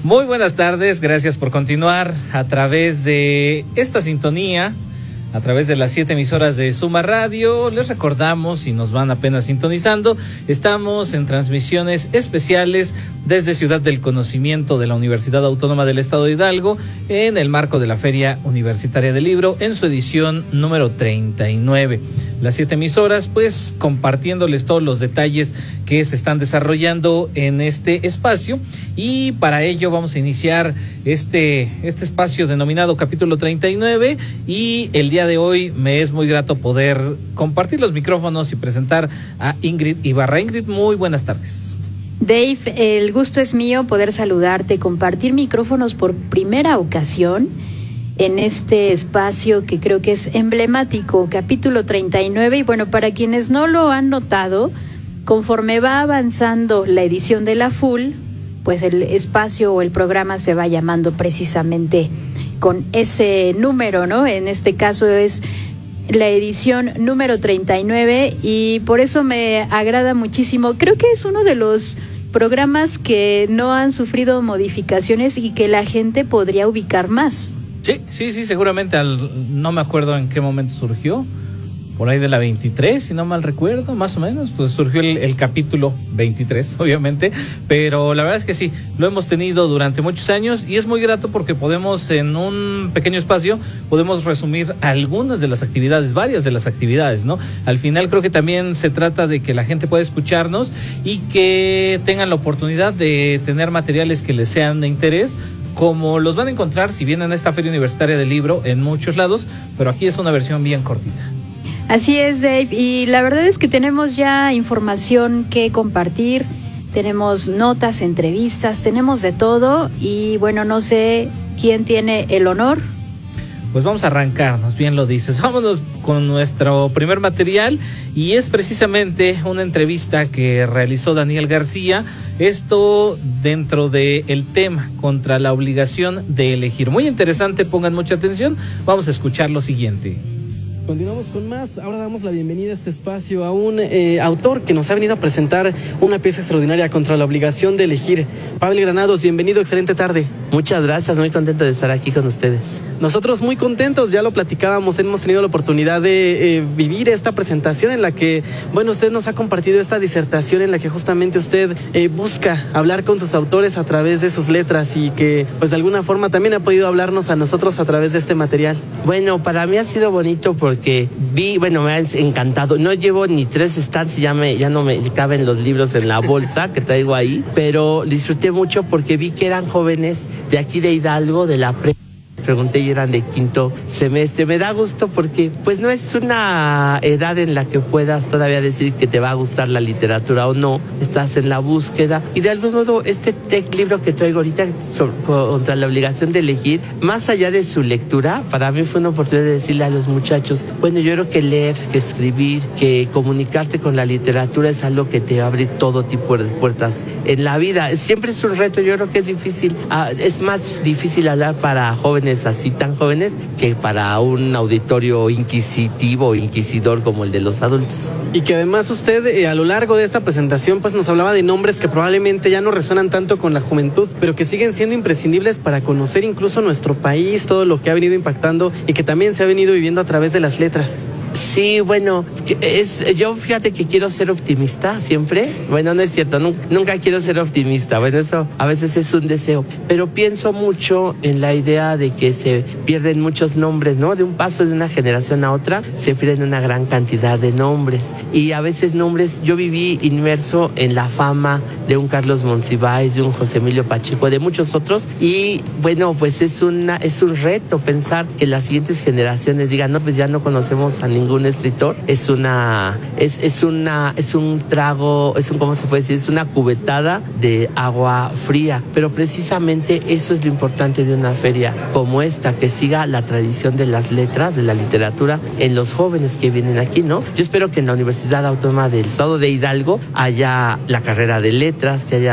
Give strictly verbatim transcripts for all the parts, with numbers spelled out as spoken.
Muy buenas tardes, gracias por continuar a través de esta sintonía, a través de las siete emisoras de Suma Radio. Les recordamos, si nos van apenas sintonizando, estamos en transmisiones especiales desde Ciudad del Conocimiento de la Universidad Autónoma del Estado de Hidalgo, en el marco de la Feria Universitaria del Libro, en su edición número treinta y nueve. Las siete emisoras, pues, compartiéndoles todos los detalles que se están desarrollando en este espacio, y para ello vamos a iniciar este, este espacio denominado Capítulo treinta y nueve, y el día de hoy me es muy grato poder compartir los micrófonos y presentar a Ingrid Ibarra. Ingrid, muy buenas tardes. Dave, el gusto es mío poder saludarte, compartir micrófonos por primera ocasión en este espacio que creo que es emblemático, Capítulo treinta y nueve, y bueno, para quienes no lo han notado, conforme va avanzando la edición de la Full, pues el espacio o el programa se va llamando precisamente con ese número, ¿no? En este caso es la edición número treinta y nueve, y por eso me agrada muchísimo. Creo que es uno de los programas que no han sufrido modificaciones y que la gente podría ubicar más. Sí, sí, sí, seguramente al, no me acuerdo en qué momento surgió, por ahí de la veintitrés, si no mal recuerdo, más o menos, pues surgió el, el capítulo veintitrés, obviamente, pero la verdad es que sí, lo hemos tenido durante muchos años y es muy grato porque podemos, en un pequeño espacio, podemos resumir algunas de las actividades, varias de las actividades, ¿no? Al final creo que también se trata de que la gente pueda escucharnos y que tengan la oportunidad de tener materiales que les sean de interés, como los van a encontrar si vienen a esta Feria Universitaria del Libro en muchos lados, pero aquí es una versión bien cortita. Así es, Dave, y la verdad es que tenemos ya información que compartir, tenemos notas, entrevistas, tenemos de todo, y bueno, no sé quién tiene el honor. Pues vamos a arrancarnos, bien lo dices, vámonos con nuestro primer material, y es precisamente una entrevista que realizó Daniel García, esto dentro del tema contra la obligación de elegir. Muy interesante, pongan mucha atención, vamos a escuchar lo siguiente. Continuamos con más. Ahora damos la bienvenida a este espacio a un eh, autor que nos ha venido a presentar una pieza extraordinaria contra la obligación de elegir. Pavel Granados, bienvenido, excelente tarde. Muchas gracias, muy contento de estar aquí con ustedes. Nosotros muy contentos, ya lo platicábamos, hemos tenido la oportunidad de eh, vivir esta presentación en la que, bueno, usted nos ha compartido esta disertación en la que justamente usted eh, busca hablar con sus autores a través de sus letras y que, pues de alguna forma también ha podido hablarnos a nosotros a través de este material. Bueno, para mí ha sido bonito porque vi, bueno, me ha encantado. No llevo ni tres stands, ya, me, ya no me caben los libros en la bolsa que traigo ahí, pero disfruté mucho porque vi que eran jóvenes de aquí de Hidalgo, de la pre... Pregunté y eran de quinto semestre. Me da gusto porque pues no es una edad en la que puedas todavía decir que te va a gustar la literatura o no. Estás en la búsqueda y de algún modo este libro que traigo ahorita sobre, contra la obligación de elegir, más allá de su lectura, para mí fue una oportunidad de decirle a los muchachos, bueno, yo creo que leer, que escribir, que comunicarte con la literatura es algo que te abre todo tipo de puertas en la vida. Siempre es un reto, yo creo que es difícil, es más difícil hablar para jóvenes así tan jóvenes que para un auditorio inquisitivo o inquisidor como el de los adultos. Y que además usted eh, a lo largo de esta presentación pues nos hablaba de nombres que probablemente ya no resuenan tanto con la juventud, pero que siguen siendo imprescindibles para conocer incluso nuestro país, todo lo que ha venido impactando y que también se ha venido viviendo a través de las letras. Sí, bueno, es, yo fíjate que quiero ser optimista siempre. Bueno, no es cierto, nunca, nunca quiero ser optimista. Bueno, eso a veces es un deseo, pero pienso mucho en la idea de que se pierden muchos nombres, ¿no? De un paso de una generación a otra se pierden una gran cantidad de nombres y a veces nombres, yo viví inmerso en la fama de un Carlos Monsiváis, de un José Emilio Pacheco, de muchos otros, y bueno, pues es una es un reto pensar que las siguientes generaciones digan, no, pues ya no conocemos a ningún escritor. Es una es es una es un trago, es un ¿cómo se puede decir? Es una cubetada de agua fría, pero precisamente eso es lo importante de una feria como esta, que siga la tradición de las letras, de la literatura en los jóvenes que vienen aquí, ¿no? Yo espero que en la Universidad Autónoma del Estado de Hidalgo haya la carrera de letras, que haya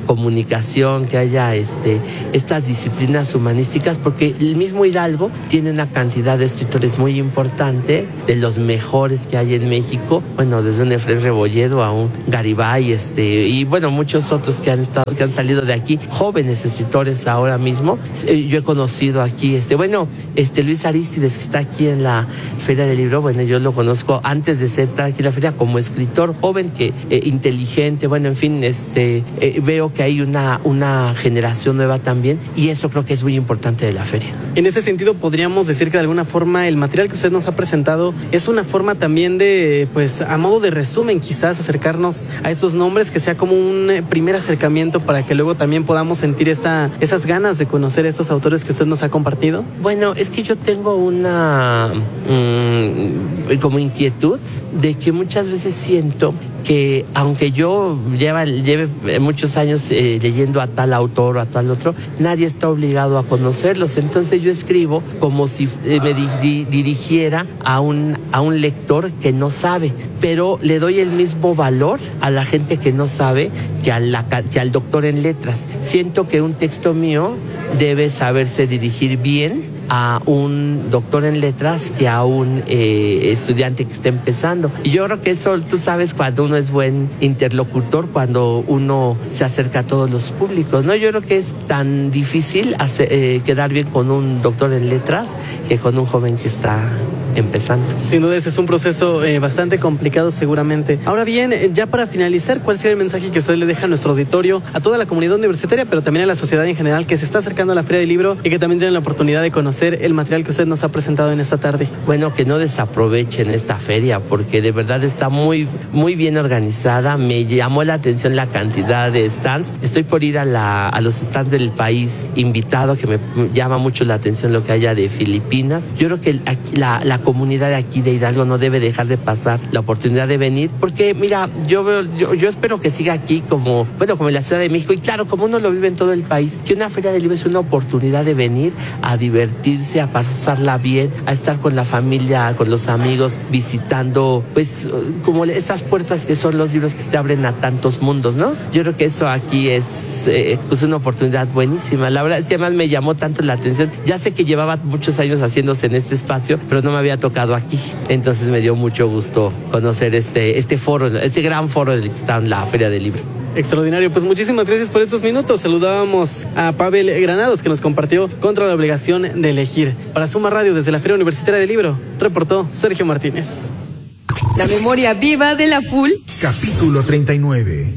comunicación, que haya este, estas disciplinas humanísticas, porque el mismo Hidalgo tiene una cantidad de escritores muy importantes, de los mejores que hay en México, bueno, desde un Efraín Rebolledo a un Garibay, este, y bueno, muchos otros que han estado, que han salido de aquí, jóvenes escritores ahora mismo. Yo he conocido aquí, este, bueno, este Luis Arístides, que está aquí en la Feria del Libro, bueno, yo lo conozco antes de estar aquí en la feria como escritor joven, que eh, inteligente, bueno, en fin, este, eh, veo que hay una, una generación nueva también, y eso creo que es muy importante de la feria. En ese sentido, podríamos decir que de alguna forma el material que usted nos ha presentado es una forma también de, pues, a modo de resumen, quizás acercarnos a estos nombres, que sea como un primer acercamiento para que luego también podamos sentir esa, esas ganas de conocer a estos autores que usted nos ha compartido. Bueno, es que yo tengo una mmm, como inquietud de que muchas veces siento que aunque yo lleva, lleve muchos años eh, leyendo a tal autor o a tal otro, nadie está obligado a conocerlos. Entonces yo escribo como si eh, me di, di, dirigiera a un, a un lector que no sabe, pero le doy el mismo valor a la gente que no sabe que, a la, que al doctor en letras. Siento que un texto mío debe saberse dirigir bien a un doctor en letras que a un eh, estudiante que está empezando. Y yo creo que eso, tú sabes, cuando uno es buen interlocutor, cuando uno se acerca a todos los públicos, ¿no? Yo creo que es tan difícil hacer, eh, quedar bien con un doctor en letras que con un joven que está empezando. Sin duda ese es un proceso eh, bastante complicado seguramente. Ahora bien, eh, ya para finalizar, ¿cuál sería el mensaje que usted le deja a nuestro auditorio, a toda la comunidad universitaria, pero también a la sociedad en general que se está acercando a la Feria del Libro y que también tienen la oportunidad de conocer el material que usted nos ha presentado en esta tarde? Bueno, que no desaprovechen esta feria, porque de verdad está muy, muy bien organizada. Me llamó la atención la cantidad de stands. Estoy por ir a, la, a los stands del país invitado, que me llama mucho la atención lo que haya de Filipinas. Yo creo que la, la comunidad de aquí de Hidalgo no debe dejar de pasar la oportunidad de venir, porque mira, yo, veo, yo, yo espero que siga aquí como, bueno, como en la Ciudad de México, y claro, como uno lo vive en todo el país, que una feria del libro es una oportunidad de venir a divertirse, a pasarla bien, a estar con la familia, con los amigos, visitando, pues, como esas puertas que son los libros que te abren a tantos mundos, ¿no? Yo creo que eso aquí es, eh, pues, una oportunidad buenísima. La verdad es que además me llamó tanto la atención. Ya sé que llevaba muchos años haciéndose en este espacio, pero no me había tocado aquí. Entonces me dio mucho gusto conocer este, este foro, este gran foro del que está en la Feria del Libro. Extraordinario, pues muchísimas gracias por estos minutos. Saludábamos a Pavel Granados, que nos compartió Contra la obligación de elegir. Para Suma Radio, desde la Feria Universitaria del Libro, reportó Sergio Martínez. La memoria viva de la F U L. Capítulo treinta y nueve.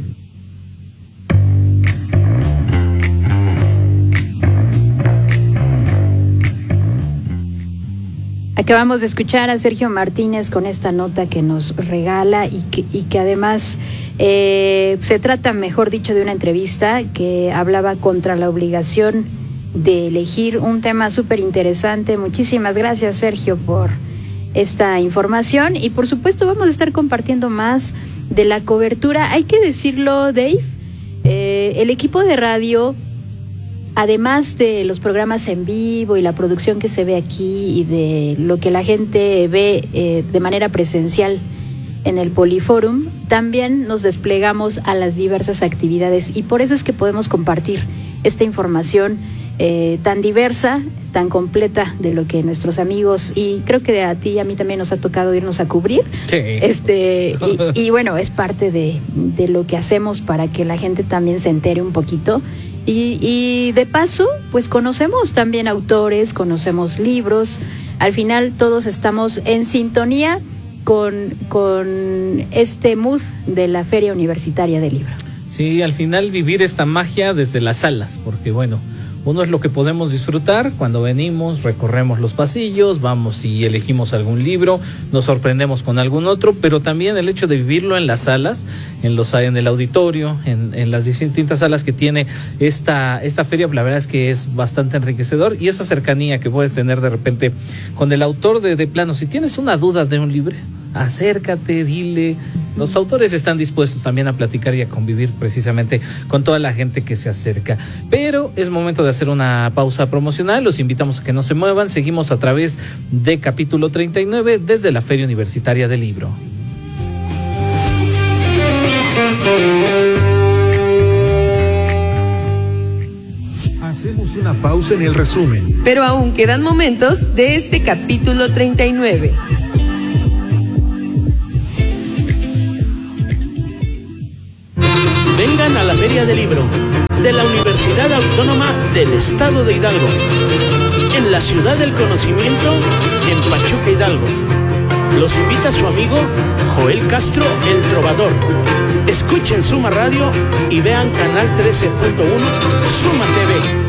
Acabamos de escuchar a Sergio Martínez con esta nota que nos regala y que, y que además eh, se trata, mejor dicho, de una entrevista que hablaba contra la obligación de elegir, un tema súper interesante. Muchísimas gracias, Sergio, por esta información, y por supuesto vamos a estar compartiendo más de la cobertura. Hay que decirlo, Dave, eh, el equipo de radio, además de los programas en vivo y la producción que se ve aquí y de lo que la gente ve eh, de manera presencial en el Poliforum, también nos desplegamos a las diversas actividades, y por eso es que podemos compartir esta información eh, tan diversa, tan completa, de lo que nuestros amigos, y creo que a ti y a mí también nos ha tocado irnos a cubrir. Sí. Este, y, y bueno, es parte de, de lo que hacemos para que la gente también se entere un poquito. Y, y de paso, pues conocemos también autores, conocemos libros. Al final todos estamos en sintonía con, con este mood de la Feria Universitaria del Libro. Sí, al final vivir esta magia desde las salas, porque bueno, uno es lo que podemos disfrutar cuando venimos, recorremos los pasillos, vamos y elegimos algún libro, nos sorprendemos con algún otro, pero también el hecho de vivirlo en las salas, en los en el auditorio, en, en las distintas salas que tiene esta, esta feria, la verdad es que es bastante enriquecedor, y esa cercanía que puedes tener de repente con el autor de, de plano. Si tienes una duda de un libro, acércate, dile. Los autores están dispuestos también a platicar y a convivir precisamente con toda la gente que se acerca. Pero es momento de hacer una pausa promocional. Los invitamos a que no se muevan. Seguimos a través de Capítulo treinta y nueve desde la Feria Universitaria del Libro. Hacemos una pausa en el resumen. Pero aún quedan momentos de este capítulo treinta y nueve. Vengan a la Feria del Libro de la Universidad Autónoma del Estado de Hidalgo, en la Ciudad del Conocimiento, en Pachuca, Hidalgo. Los invita su amigo Joel Castro, el Trovador. Escuchen Suma Radio y vean Canal trece punto uno, Suma T V.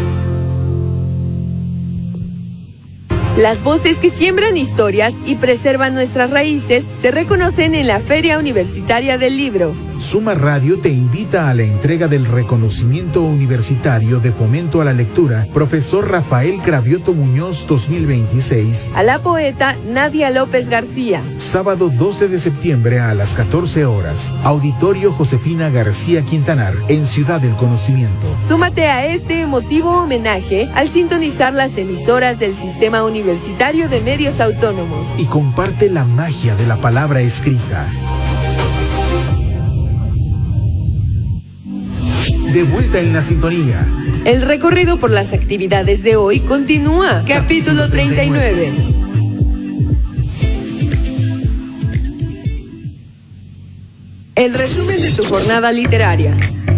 Las voces que siembran historias y preservan nuestras raíces se reconocen en la Feria Universitaria del Libro. Suma Radio te invita a la entrega del reconocimiento universitario de fomento a la lectura, profesor Rafael Cravioto Muñoz dos mil veintiséis. A la poeta Nadia López García. Sábado doce de septiembre a las catorce horas. Auditorio Josefina García Quintanar, en Ciudad del Conocimiento. Súmate a este emotivo homenaje al sintonizar las emisoras del Sistema Universitario de Medios Autónomos. Y comparte la magia de la palabra escrita. De vuelta en la sintonía. El recorrido por las actividades de hoy continúa. Capítulo treinta y nueve. El resumen de tu jornada literaria.